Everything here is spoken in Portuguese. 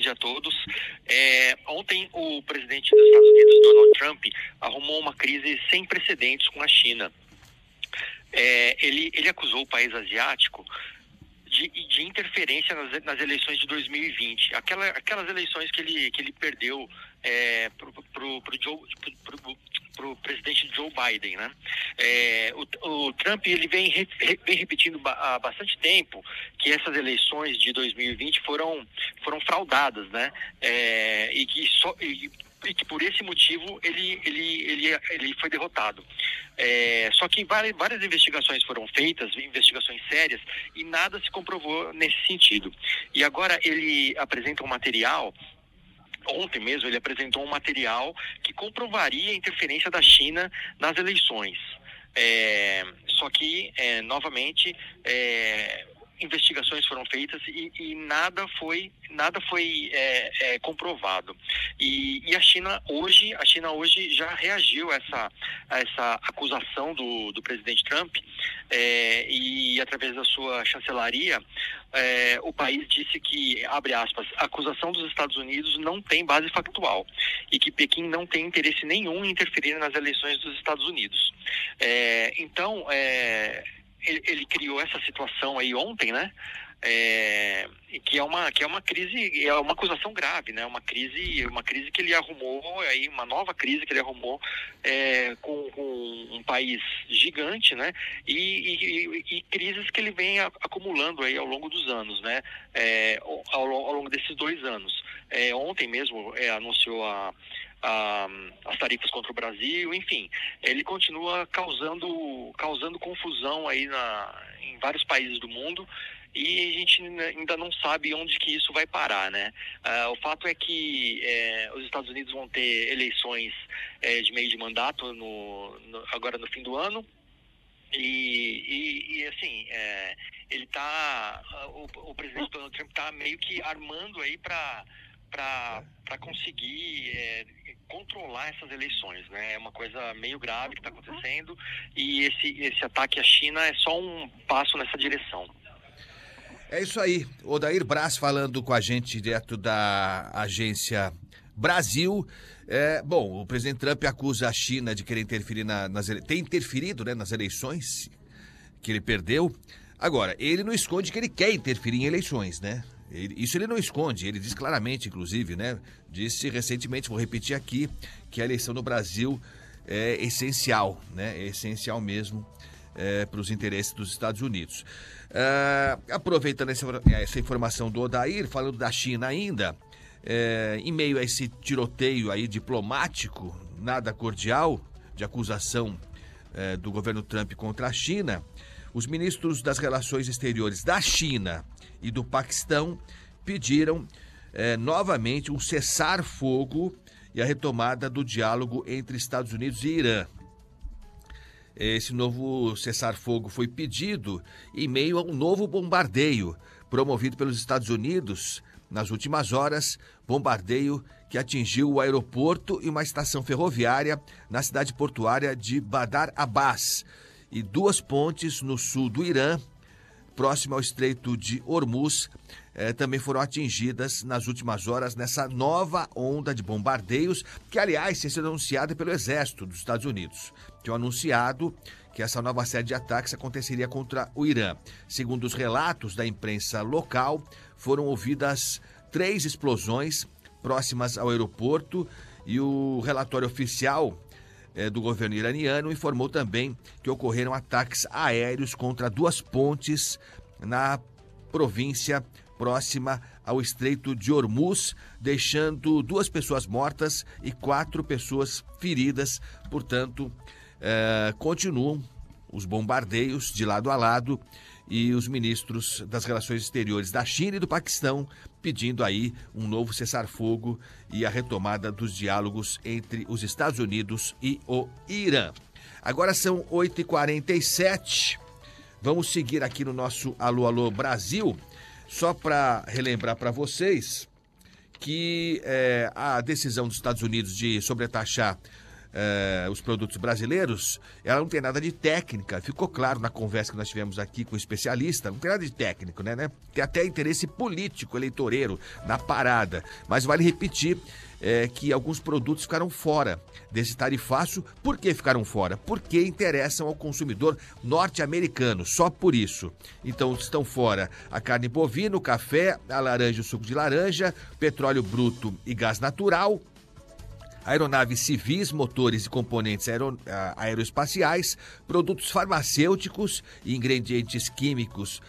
tarde a todos. Ontem o presidente dos Estados Unidos, Donald Trump, arrumou uma crise sem precedentes com a China. Ele acusou o país asiático de interferência nas eleições de 2020. Aquelas eleições que ele perdeu pro presidente Joe Biden, né? O Trump ele vem repetindo há bastante tempo que essas eleições de 2020 foram fraudadas, né? E que por esse motivo ele foi derrotado. Só que várias investigações foram feitas, investigações sérias, e nada se comprovou nesse sentido. E agora ele apresenta um material. Ontem mesmo ele apresentou um material que comprovaria a interferência da China nas eleições. Só que, novamente, investigações foram feitas e nada foi comprovado. E a China hoje já reagiu a essa acusação do presidente Trump, e através da sua chancelaria, o país disse que, abre aspas, a acusação dos Estados Unidos não tem base factual e que Pequim não tem interesse nenhum em interferir nas eleições dos Estados Unidos. Então, ele criou essa situação aí ontem, né? Que é uma crise, é uma acusação grave, né? Uma crise que ele arrumou aí, uma nova crise que ele arrumou com um país gigante, né? E crises que ele vem acumulando aí ao longo dos anos, né? Ao longo desses 2 anos. Ontem mesmo anunciou as tarifas contra o Brasil, enfim, ele continua causando confusão aí em vários países do mundo, e a gente ainda não sabe onde que isso vai parar, né? O fato é que os Estados Unidos vão ter eleições de meio de mandato agora no fim do ano, e assim, o presidente Donald Trump está meio que armando aí para conseguir controlar essas eleições, né? É uma coisa meio grave que está acontecendo, e esse ataque à China é só um passo nessa direção. É isso aí, Odair Braz falando com a gente direto da Agência Brasil. Bom, o presidente Trump acusa a China de querer interferir tem interferido, né, nas eleições que ele perdeu. Agora, ele não esconde que ele quer interferir em eleições, né? Isso ele não esconde, ele diz claramente, inclusive, né? Disse recentemente, vou repetir aqui, que a eleição no Brasil é essencial, né? É essencial mesmo para os interesses dos Estados Unidos. Aproveitando essa informação do Odair, falando da China ainda, em meio a esse tiroteio aí diplomático, nada cordial, de acusação do governo Trump contra a China, os ministros das Relações Exteriores da China e do Paquistão pediram novamente um cessar-fogo e a retomada do diálogo entre Estados Unidos e Irã. Esse novo cessar-fogo foi pedido em meio a um novo bombardeio promovido pelos Estados Unidos nas últimas horas, bombardeio que atingiu o aeroporto e uma estação ferroviária na cidade portuária de Bandar Abbas e 2 pontes no sul do Irã, próximo ao Estreito de Hormuz, também foram atingidas nas últimas horas nessa nova onda de bombardeios, que, aliás, tinha sido anunciada pelo Exército dos Estados Unidos. Tinham anunciado que essa nova série de ataques aconteceria contra o Irã. Segundo os relatos da imprensa local, foram ouvidas 3 explosões próximas ao aeroporto, e o relatório oficial do governo iraniano informou também que ocorreram ataques aéreos contra 2 pontes na província próxima ao Estreito de Hormuz, deixando 2 pessoas mortas e 4 pessoas feridas. Portanto, continuam os bombardeios de lado a lado, e os ministros das Relações Exteriores da China e do Paquistão pedindo aí um novo cessar-fogo e a retomada dos diálogos entre os Estados Unidos e o Irã. Agora são 8h47. Vamos seguir aqui no nosso Alô, Alô Brasil, só para relembrar para vocês que a decisão dos Estados Unidos de sobretaxar os produtos brasileiros, ela não tem nada de técnica. Ficou claro na conversa que nós tivemos aqui com o especialista, não tem nada de técnico, né? Tem até interesse político, eleitoreiro na parada. Mas vale repetir que alguns produtos ficaram fora desse tarifaço. Por que ficaram fora? Porque interessam ao consumidor norte-americano, só por isso. Então estão fora a carne bovina, o café, a laranja, o suco de laranja, petróleo bruto e gás natural, aeronaves civis, motores e componentes aeroespaciais, produtos farmacêuticos e ingredientes químicos